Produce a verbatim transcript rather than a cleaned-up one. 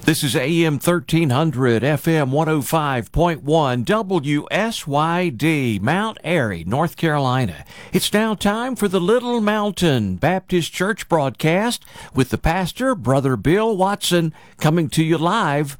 This is A M thirteen hundred, F M one oh five point one, W S Y D, Mount Airy, North Carolina. It's now time for the Little Mountain Baptist Church broadcast with the pastor, Brother Bill Watson, coming to you live